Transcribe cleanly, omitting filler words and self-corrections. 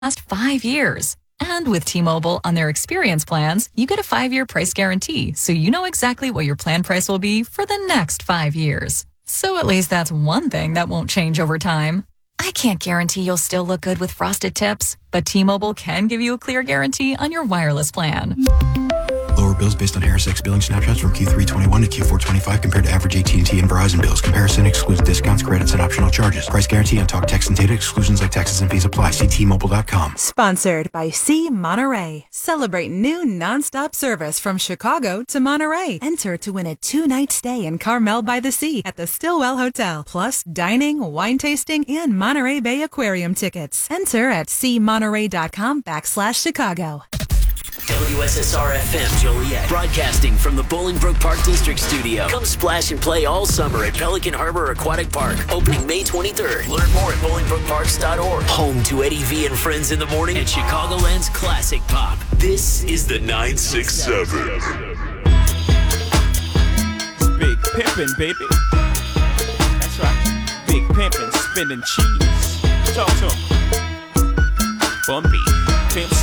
last 5 years. And with T-Mobile on their experience plans, you get a 5-year price guarantee, so you know exactly what your plan price will be for the next 5 years. So at least that's one thing that won't change over time. I can't guarantee you'll still look good with frosted tips, but T-Mobile can give you a clear guarantee on your wireless plan. Lower bills based on HarrisX billing snapshots from Q321 to Q425 compared to average AT&T and Verizon bills. Comparison excludes discounts, credits, and optional charges. Price guarantee on talk, text, and data. Exclusions like taxes and fees apply. See T-Mobile.com. Sponsored by C Monterey. Celebrate new nonstop service from Chicago to Monterey. Enter to win a 2-night stay in Carmel by the Sea at the Stillwell Hotel. Plus dining, wine tasting, and Monterey Bay Aquarium tickets. Enter at cmonterey.com/Chicago. WSSR-FM Joliet, broadcasting from the Bolingbrook Park District Studio. Come splash and play all summer at Pelican Harbor Aquatic Park, opening May 23rd. Learn more at bolingbrookparks.org. Home to Eddie V and Friends in the Morning and Chicagoland's classic pop. This is the 967. It's Big Pimpin', baby. That's right. Big Pimpin', spinning cheese. Talk to him. Bumpy. Pimp